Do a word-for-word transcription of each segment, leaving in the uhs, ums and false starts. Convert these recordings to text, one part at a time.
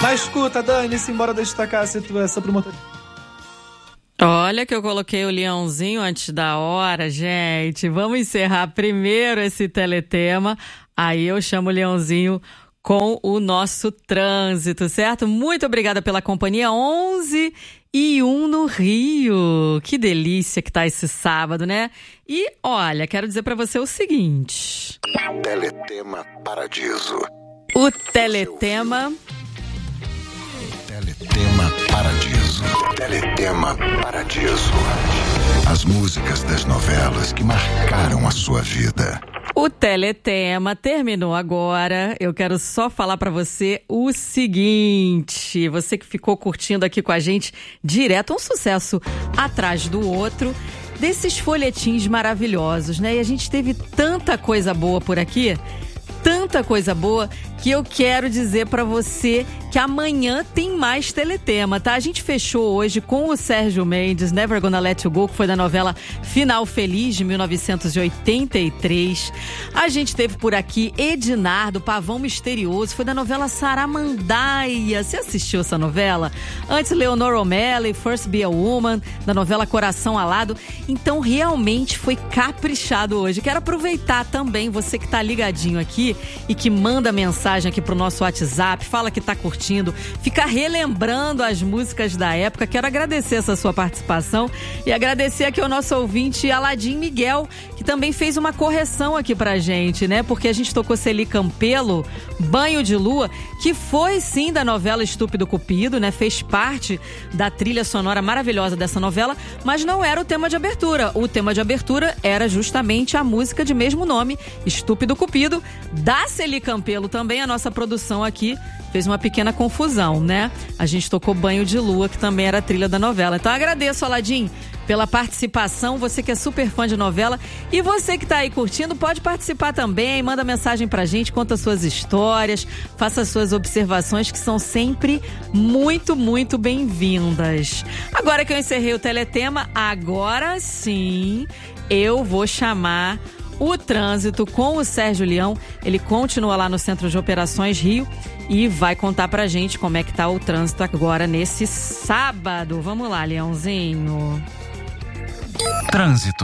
Na escuta, Dani, simbora destacar a situação pro motorista. Olha que eu coloquei o leãozinho antes da hora, gente. Vamos encerrar primeiro esse teletema, aí eu chamo o leãozinho com o nosso trânsito, certo? Muito obrigada pela companhia. Onze e um no Rio. Que delícia que tá esse sábado, né? E olha, quero dizer pra você o seguinte. Teletema Paradiso. O teletema... Teletema Paradiso. Teletema Paradiso. As músicas das novelas que marcaram a sua vida. O teletema terminou agora. Eu quero só falar pra você o seguinte. Você que ficou curtindo aqui com a gente direto, um sucesso atrás do outro, desses folhetins maravilhosos, né? E a gente teve tanta coisa boa por aqui, tanta coisa boa, que eu quero dizer pra você que amanhã tem mais teletema, tá? A gente fechou hoje com o Sérgio Mendes, Never Gonna Let You Go, que foi da novela Final Feliz, de mil novecentos e oitenta e três. A gente teve por aqui Ednardo, Pavão Misterioso, foi da novela Saramandaia. Você assistiu essa novela? Antes, Leonor O'Malley, First Be a Woman, da novela Coração Alado. Então, realmente foi caprichado hoje. Quero aproveitar também, você que tá ligadinho aqui e que manda mensagem aqui pro nosso WhatsApp, fala que tá curtindo, fica relembrando as músicas da época. Quero agradecer essa sua participação e agradecer aqui ao nosso ouvinte Aladim Miguel, que também fez uma correção aqui pra gente, né? Porque a gente tocou Celi Campelo, Banho de Lua, que foi sim da novela Estúpido Cupido, né? Fez parte da trilha sonora maravilhosa dessa novela, mas não era o tema de abertura. O tema de abertura era justamente a música de mesmo nome, Estúpido Cupido, da Celi Campelo também. A nossa produção aqui fez uma pequena confusão, né? A gente tocou Banho de Lua, que também era a trilha da novela. Então agradeço, Aladim, pela participação, você que é super fã de novela, e você que tá aí curtindo, pode participar também, manda mensagem pra gente, conta suas histórias, faça suas observações, que são sempre muito, muito bem-vindas. Agora que eu encerrei o teletema, agora sim eu vou chamar o trânsito com o Sérgio Leão. Ele continua lá no Centro de Operações Rio e vai contar pra gente como é que tá o trânsito agora nesse sábado. Vamos lá, Leãozinho. Trânsito.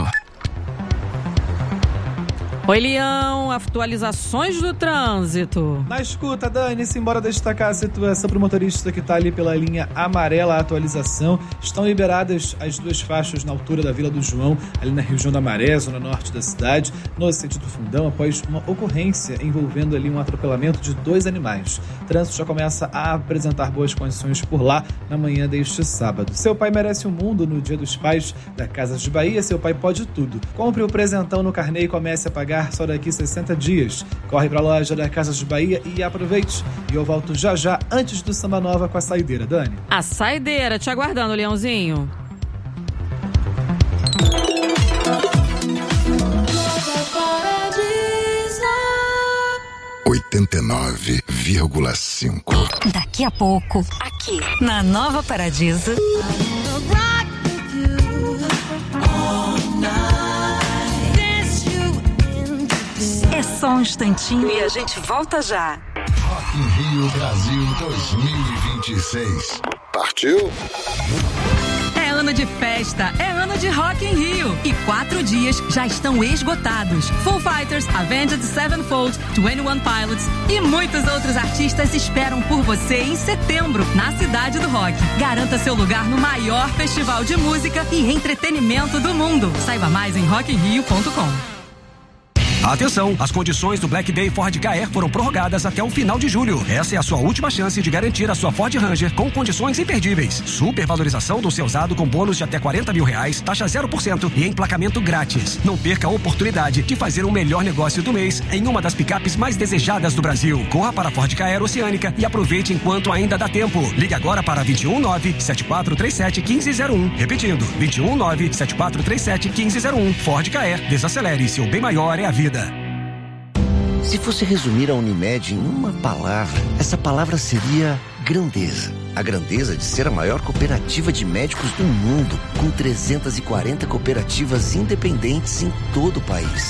Oi, Leão, atualizações do trânsito. Na escuta, Dani, simbora destacar a situação pro motorista que tá ali pela linha amarela, a atualização. Estão liberadas as duas faixas na altura da Vila do João, ali na região da Maré, zona norte da cidade, no sentido Fundão, após uma ocorrência envolvendo ali um atropelamento de dois animais. O trânsito já começa a apresentar boas condições por lá na manhã deste sábado. Seu pai merece um mundo no Dia dos Pais da Casas de Bahia. Seu pai pode tudo. Compre o presentão no carnê e comece a pagar só daqui sessenta dias. Corre pra loja da Casas de Bahia e aproveite. E eu volto já já, antes do Samba Nova, com a saideira, Dani. A saideira, te aguardando, Leãozinho. oitenta e nove vírgula cinco. Daqui a pouco, aqui na Nova Paradiso. É só um instantinho e a gente volta já. Rock in Rio Brasil dois mil e vinte e seis. Partiu? É ano de festa, é ano de Rock in Rio. E quatro dias já estão esgotados. Foo Fighters, Avenged Sevenfold, Twenty One Pilots e muitos outros artistas esperam por você em setembro, na Cidade do Rock. Garanta seu lugar no maior festival de música e entretenimento do mundo. Saiba mais em rock in rio ponto com. Atenção, as condições do Black Day Ford Ka R foram prorrogadas até o final de julho. Essa é a sua última chance de garantir a sua Ford Ranger com condições imperdíveis. Supervalorização do seu usado com bônus de até quarenta mil reais, taxa zero por cento e emplacamento grátis. Não perca a oportunidade de fazer o melhor negócio do mês em uma das picapes mais desejadas do Brasil. Corra para a Ford Ka R Oceânica e aproveite enquanto ainda dá tempo. Ligue agora para vinte e um nove, sete quatro três sete, um cinco zero um. Repetindo, vinte e um nove, sete quatro três sete, um cinco zero um. Ford Ka R, desacelere, seu bem maior é a vida. Se fosse resumir a Unimed em uma palavra, essa palavra seria grandeza. A grandeza de ser a maior cooperativa de médicos do mundo, com trezentas e quarenta cooperativas independentes em todo o país.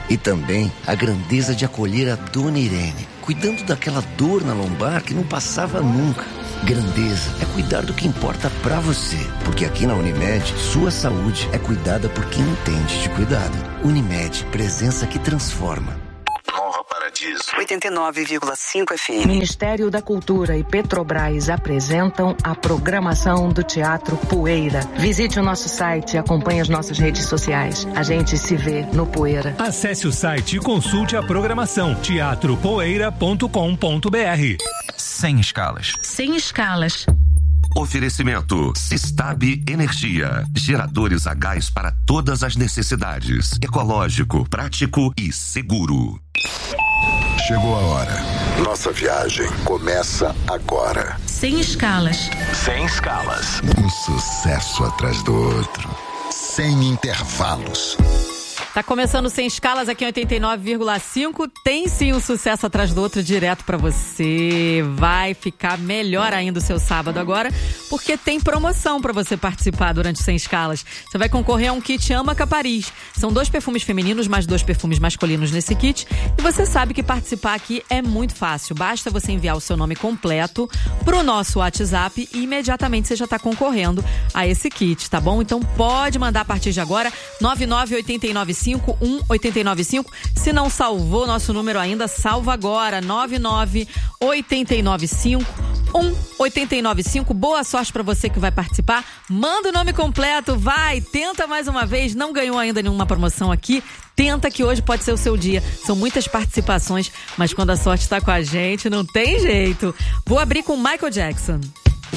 E também a grandeza de acolher a Dona Irene, cuidando daquela dor na lombar que não passava nunca. Grandeza é cuidar do que importa pra você, porque aqui na Unimed, sua saúde é cuidada por quem entende de cuidado. Unimed, presença que transforma. Nova Paradiso. oitenta e nove vírgula cinco F M. Ministério da Cultura e Petrobras apresentam a programação do Teatro Poeira. Visite o nosso site e acompanhe as nossas redes sociais. A gente se vê no Poeira. Acesse o site e consulte a programação teatro poeira ponto com ponto b r. Sem escalas. Sem escalas. Oferecimento Sistab Energia. Geradores a gás para todas as necessidades. Ecológico, prático e seguro. Chegou a hora. Nossa viagem começa agora. Sem escalas. Sem escalas. Um sucesso atrás do outro. Sem intervalos. Tá começando Sem Escalas aqui em oitenta e nove vírgula cinco. Tem sim um sucesso atrás do outro direto pra você. Vai ficar melhor ainda o seu sábado agora, porque tem promoção pra você participar durante o Sem Escalas. Você vai concorrer a um kit Amaca Paris. São dois perfumes femininos mais dois perfumes masculinos nesse kit. E você sabe que participar aqui é muito fácil. Basta você enviar o seu nome completo pro nosso WhatsApp e imediatamente você já tá concorrendo a esse kit, tá bom? Então pode mandar a partir de agora nove nove oito nove cinco um oito nove cinco. Se não salvou nosso número ainda, salva agora. nove nove oito nove cinco um oito nove cinco. Boa sorte pra você que vai participar. Manda o nome completo, vai, tenta mais uma vez. Não ganhou ainda nenhuma promoção aqui. Tenta que hoje pode ser o seu dia. São muitas participações, mas quando a sorte tá com a gente, não tem jeito. Vou abrir com Michael Jackson.